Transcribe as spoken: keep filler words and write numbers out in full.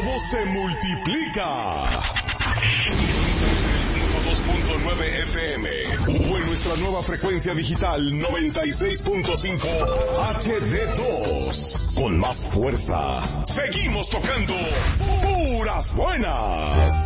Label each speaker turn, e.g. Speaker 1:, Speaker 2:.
Speaker 1: todo se multiplica. Sintonízanos en el ciento dos punto nueve F M o en nuestra nueva frecuencia digital noventa y seis punto cinco H D dos. Con más fuerza, seguimos tocando puras buenas.